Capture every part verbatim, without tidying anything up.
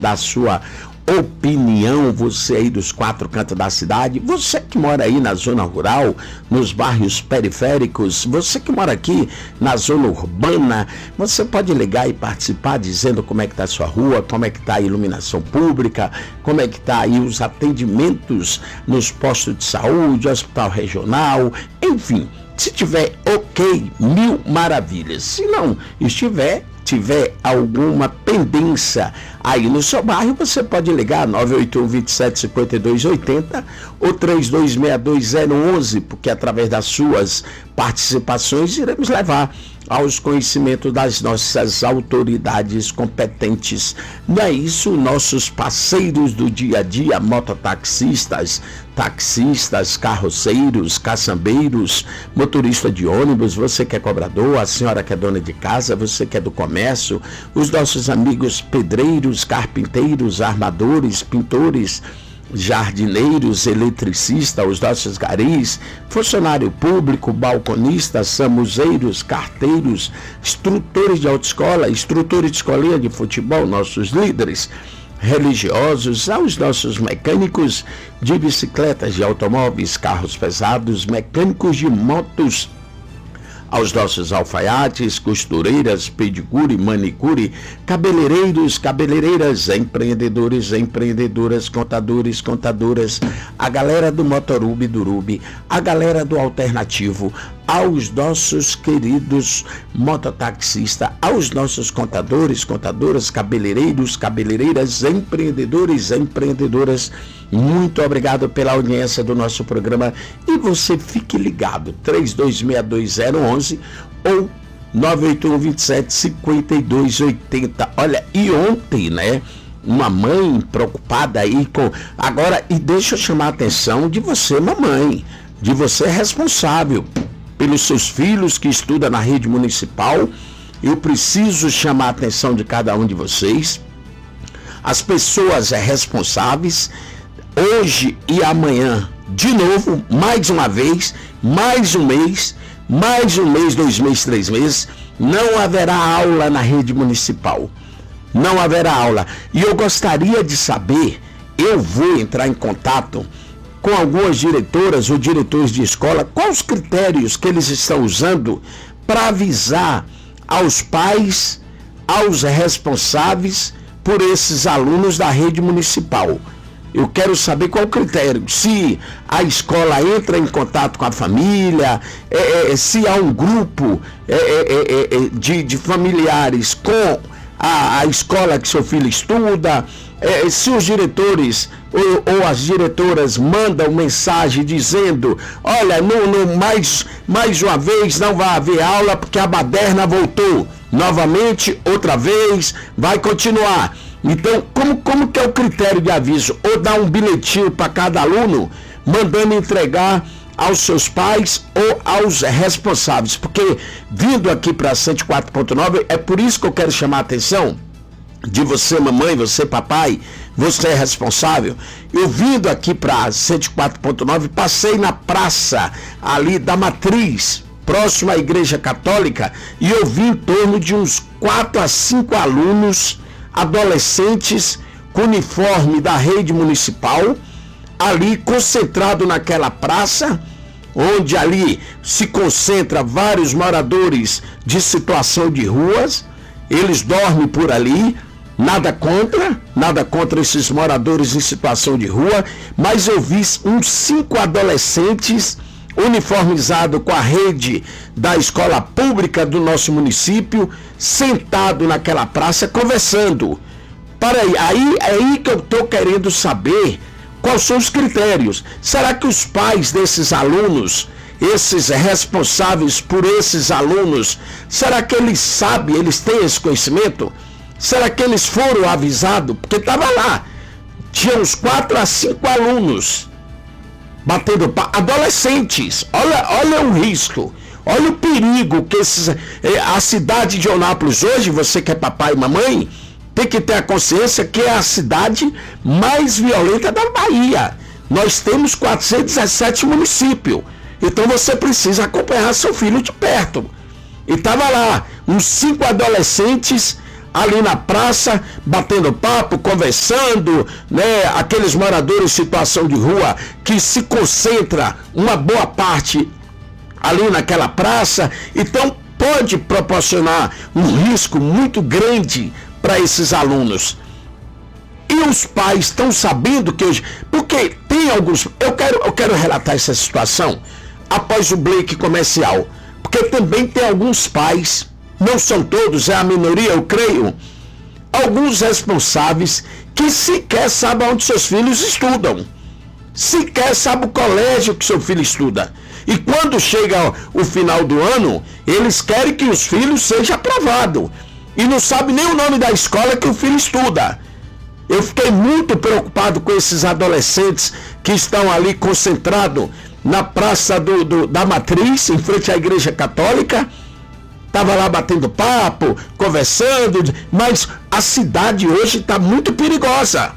da sua opinião, você aí dos quatro cantos da cidade, você que mora aí na zona rural, nos bairros periféricos, você que mora aqui na zona urbana, você pode ligar e participar dizendo como é que está a sua rua, como é que está a iluminação pública, como é que está aí os atendimentos nos postos de saúde, hospital regional, enfim. Se tiver ok, mil maravilhas. Se não estiver, tiver alguma pendência aí no seu bairro, você pode ligar nove oito um, dois sete, cinco dois oito zero ou três dois seis dois zero um um, porque através das suas participações iremos levar aos conhecimentos das nossas autoridades competentes. Não é isso, nossos parceiros do dia a dia, mototaxistas, taxistas, carroceiros, caçambeiros, motorista de ônibus, você que é cobrador, a senhora que é dona de casa, você que é do comércio, os nossos amigos pedreiros, carpinteiros, armadores, pintores, jardineiros, eletricistas, os nossos garis, funcionário público, balconistas, samuzeiros, carteiros, instrutores de autoescola, instrutores de escolinha de futebol, nossos líderes religiosos, aos nossos mecânicos de bicicletas, de automóveis, carros pesados, mecânicos de motos, aos nossos alfaiates, costureiras, pedicure, manicure, cabeleireiros, cabeleireiras, empreendedores, empreendedoras, contadores, contadoras, a galera do Motorub, do Rubi, a galera do Alternativo, aos nossos queridos mototaxistas, aos nossos contadores, contadoras, cabeleireiros, cabeleireiras, empreendedores, empreendedoras, muito obrigado pela audiência do nosso programa e você fique ligado, três dois seis dois zero um um ou nove oito um, dois sete, cinco dois oito zero. Olha, e ontem, né, uma mãe preocupada aí com... Agora, e deixa eu chamar a atenção de você, mamãe, de você responsável pelos seus filhos que estudam na rede municipal. Eu preciso chamar a atenção de cada um de vocês, as pessoas responsáveis. Hoje e amanhã, de novo, mais uma vez, mais um mês, mais um mês, dois meses, três meses, não haverá aula na rede municipal. Não haverá aula. E eu gostaria de saber, eu vou entrar em contato com algumas diretoras ou diretores de escola, quais os critérios que eles estão usando para avisar aos pais, aos responsáveis por esses alunos da rede municipal. Eu quero saber qual o critério, se a escola entra em contato com a família, é, é, se há um grupo é, é, é, de, de familiares com a, a escola que seu filho estuda, é, se os diretores ou, ou as diretoras mandam mensagem dizendo, olha, não, não, mais, mais uma vez não vai haver aula porque a baderna voltou, novamente, outra vez, vai continuar. Então, como, como que é o critério de aviso? Ou dar um bilhetinho para cada aluno, mandando entregar aos seus pais ou aos responsáveis? Porque, vindo aqui para cento e quatro ponto nove, é por isso que eu quero chamar a atenção de você, mamãe, você, papai, você é responsável. Eu vindo aqui para cento e quatro ponto nove, passei na praça ali da Matriz, próximo à Igreja Católica, e eu vi em torno de uns quatro a cinco alunos adolescentes com uniforme da rede municipal, ali concentrado naquela praça, onde ali se concentra vários moradores de situação de ruas, eles dormem por ali, nada contra, nada contra esses moradores em situação de rua, mas eu vi uns cinco adolescentes uniformizado com a rede da escola pública do nosso município, sentado naquela praça conversando. Para aí, aí é aí que eu estou querendo saber quais são os critérios. Será que os pais desses alunos, esses responsáveis por esses alunos, será que eles sabem, eles têm esse conhecimento? Será que eles foram avisados? Porque estava lá, tinha uns quatro a cinco alunos batendo papo, adolescentes. Olha, olha o risco, olha o perigo que esses, a cidade de Eunápolis hoje, você que é papai e mamãe, tem que ter a consciência que é a cidade mais violenta da Bahia. Nós temos quatrocentos e dezessete municípios, então você precisa acompanhar seu filho de perto. E estava lá uns cinco adolescentes ali na praça, batendo papo, conversando, né? Aqueles moradores em situação de rua que se concentra uma boa parte ali naquela praça, então pode proporcionar um risco muito grande para esses alunos. E os pais estão sabendo que hoje, porque tem alguns, eu quero, eu quero relatar essa situação após o break comercial, porque também tem alguns pais, não são todos, é a minoria, eu creio, alguns responsáveis que sequer sabem onde seus filhos estudam, sequer sabem o colégio que seu filho estuda. E quando chega o final do ano, eles querem que os filhos sejam aprovados. E não sabem nem o nome da escola que o filho estuda. Eu fiquei muito preocupado com esses adolescentes que estão ali concentrados na Praça do, do, da Matriz, em frente à Igreja Católica. Estava lá batendo papo, conversando, mas a cidade hoje está muito perigosa.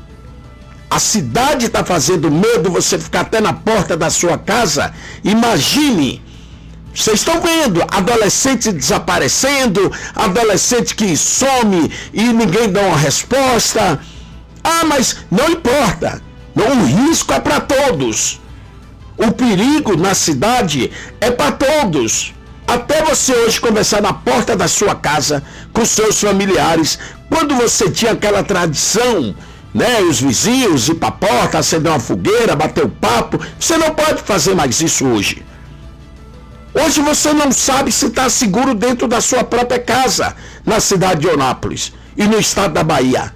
A cidade está fazendo medo, você ficar até na porta da sua casa. Imagine, vocês estão vendo, adolescente desaparecendo, adolescente que some e ninguém dá uma resposta. Ah, mas não importa, o risco é para todos. O perigo na cidade é para todos. Até você hoje conversar na porta da sua casa com seus familiares, quando você tinha aquela tradição, né, os vizinhos ir para a porta, acender uma fogueira, bater o papo, você não pode fazer mais isso hoje. Hoje você não sabe se está seguro dentro da sua própria casa, na cidade de Eunápolis e no estado da Bahia.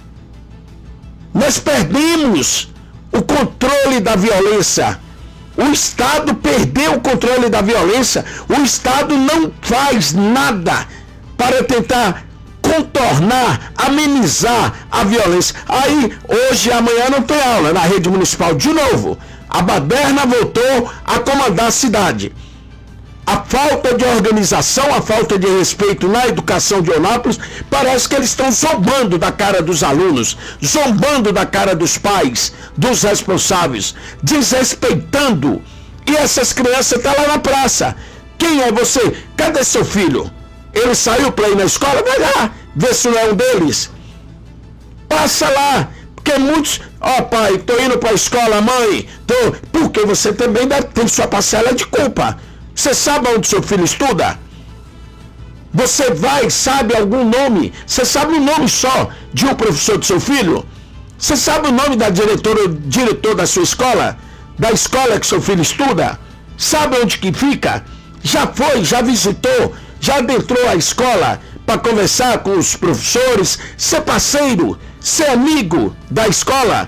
Nós perdemos o controle da violência. O Estado perdeu o controle da violência. O Estado não faz nada para tentar contornar, amenizar a violência. Aí, hoje e amanhã não tem aula na rede municipal. De novo, a baderna voltou a comandar a cidade. A falta de organização, a falta de respeito na educação de Eunápolis, parece que eles estão zombando da cara dos alunos, zombando da cara dos pais, dos responsáveis, desrespeitando. E essas crianças estão lá na praça. Quem é você? Cadê seu filho? Ele saiu para ir na escola? Vai lá, vê se não é um deles. Passa lá, porque muitos... Ó, oh, pai, tô indo para a escola, mãe. Tô... Porque você também deve ter sua parcela de culpa. Você sabe onde seu filho estuda? Você vai, sabe algum nome? Você sabe o nome só de um professor do seu filho? Você sabe o nome da diretora, diretor da sua escola? Da escola que seu filho estuda? Sabe onde que fica? Já foi, já visitou, já adentrou a escola para conversar com os professores, ser parceiro, ser amigo da escola?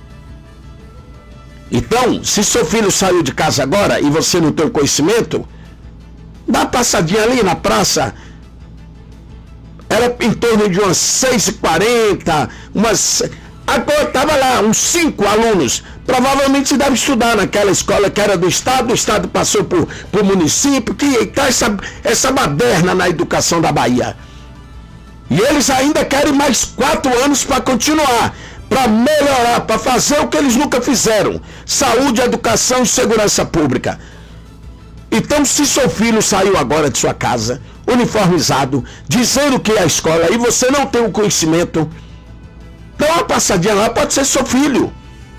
Então, se seu filho saiu de casa agora e você não tem conhecimento, dá uma passadinha ali na praça. Era em torno de umas seis e quarenta, umas... Agora estava lá, uns cinco alunos. Provavelmente deve estudar naquela escola que era do Estado, o Estado passou por, por município, que está essa, essa baderna na educação da Bahia. E eles ainda querem mais quatro anos para continuar, para melhorar, para fazer o que eles nunca fizeram: saúde, educação e segurança pública. Então, se seu filho saiu agora de sua casa, uniformizado, dizendo que é a escola, e você não tem o conhecimento, dá uma passadinha lá, pode ser seu filho.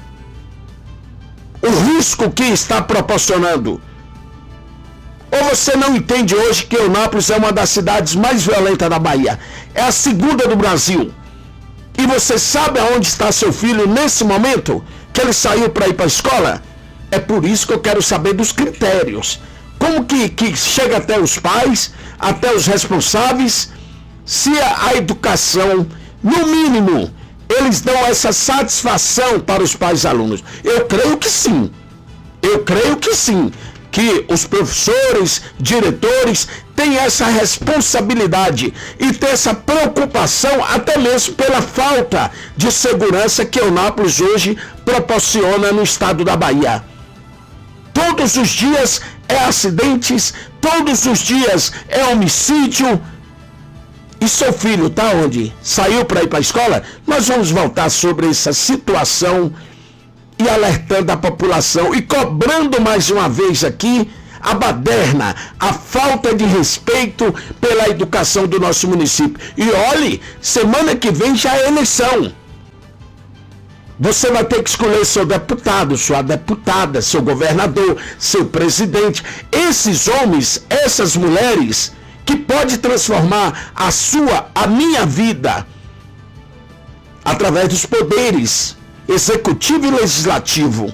O risco que está proporcionando. Ou você não entende hoje que Eunápolis é uma das cidades mais violentas da Bahia? É a segunda do Brasil. E você sabe aonde está seu filho nesse momento que ele saiu para ir para a escola? É por isso que eu quero saber dos critérios. Como que, que chega até os pais, até os responsáveis, se a, a educação, no mínimo, eles dão essa satisfação para os pais e alunos? Eu creio que sim. Eu creio que sim. Que os professores, diretores têm essa responsabilidade e têm essa preocupação até mesmo pela falta de segurança que Eunápolis hoje proporciona no estado da Bahia. Todos os dias é acidentes, todos os dias é homicídio. E seu filho está onde? Saiu para ir para a escola? Nós vamos voltar sobre essa situação e alertando a população e cobrando mais uma vez aqui a baderna, a falta de respeito pela educação do nosso município. E olhe, semana que vem já é eleição. Você vai ter que escolher seu deputado, sua deputada, seu governador, seu presidente. Esses homens, essas mulheres, que pode transformar a sua, a minha vida, através dos poderes executivo e legislativo.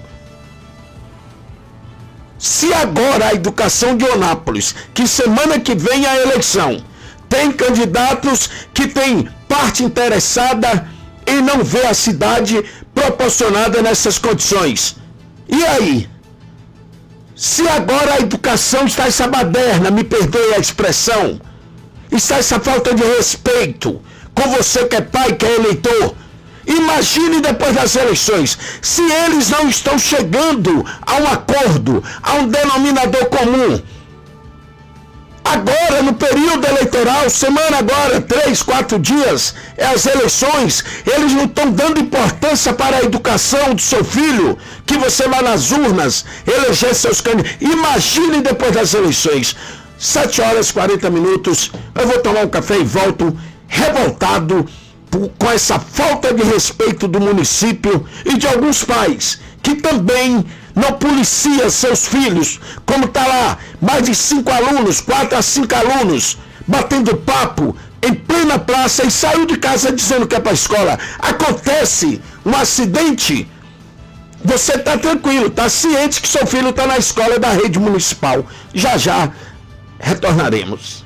Se agora a educação de Eunápolis, que semana que vem é a eleição, tem candidatos que têm parte interessada em não ver a cidade proporcionada nessas condições. E aí? Se agora a educação está essa baderna, me perdoe a expressão, está essa falta de respeito com você que é pai, que é eleitor, imagine depois das eleições, se eles não estão chegando a um acordo, a um denominador comum. Agora, no período eleitoral, semana agora, três, quatro dias, é as eleições, eles não estão dando importância para a educação do seu filho, que você vai nas urnas eleger seus candidatos. Imagine depois das eleições, sete horas e quarenta minutos, eu vou tomar um café e volto revoltado por, com essa falta de respeito do município e de alguns pais, que também não policia seus filhos, como está lá, mais de cinco alunos, quatro a cinco alunos, batendo papo em plena praça e saiu de casa dizendo que é para a escola. Acontece um acidente, você está tranquilo, está ciente que seu filho está na escola da rede municipal. Já já retornaremos.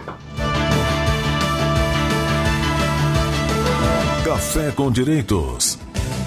Café com Direitos.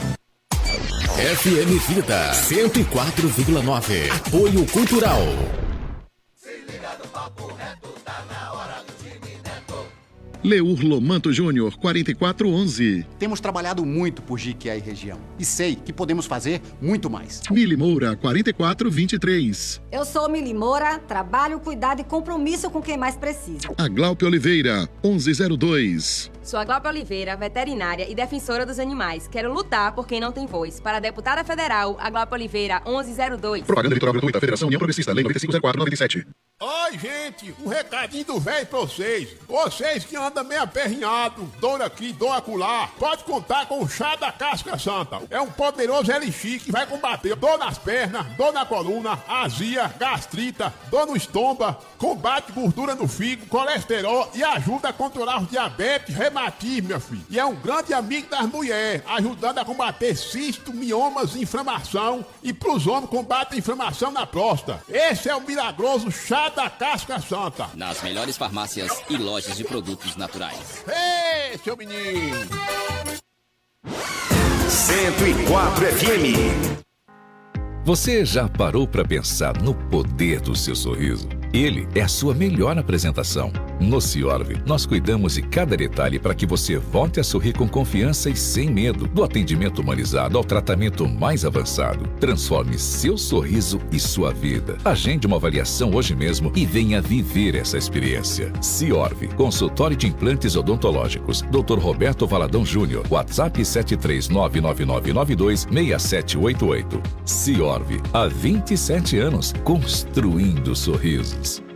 F M Vida cento e quatro vírgula nove. Apoio Cultural. Se liga no papo reto, tá na hora do time Neto. Leur Lomanto Júnior, quarenta e quatro onze. Temos trabalhado muito por Jiquié e região. E sei que podemos fazer muito mais. Mili Moura, quarenta e quatro vinte e três. Eu sou Mili Moura, trabalho, cuidado e compromisso com quem mais precisa. A Glaupe Oliveira, onze zero dois. Sou a Glaupe Oliveira, veterinária e defensora dos animais. Quero lutar por quem não tem voz. Para a deputada federal, a Glaupe Oliveira, onze zero dois. Propaganda eleitoral gratuita, Federação União Progressista, Lei noventa e cinco zero quatro noventa e sete. Oi, gente, um recadinho do velho pra vocês. Vocês que andam meio aperrinhado, dor aqui, dor acolá, pode contar com o chá da casca santa. É um poderoso elixir que vai combater dor nas pernas, dor na coluna, azia, gastrita, dor no estômago, combate gordura no fígado, colesterol e ajuda a controlar os diabetes, reumatismo, meu filho. E é um grande amigo das mulheres, ajudando a combater cisto, miomas, inflamação e pros homens combate a inflamação na próstata. Esse é o milagroso chá da casca santa. Nas melhores farmácias e lojas de produtos naturais. Ei, seu menino! cento e quatro F M. Você já parou para pensar no poder do seu sorriso? Ele é a sua melhor apresentação. No Ciorv, nós cuidamos de cada detalhe para que você volte a sorrir com confiança e sem medo. Do atendimento humanizado ao tratamento mais avançado. Transforme seu sorriso e sua vida. Agende uma avaliação hoje mesmo e venha viver essa experiência. Ciorv, consultório de implantes odontológicos. doutor Roberto Valadão Júnior. WhatsApp sete três nove nove nove nove dois seis sete oito oito. Ciorv, há vinte e sete anos, construindo sorrisos.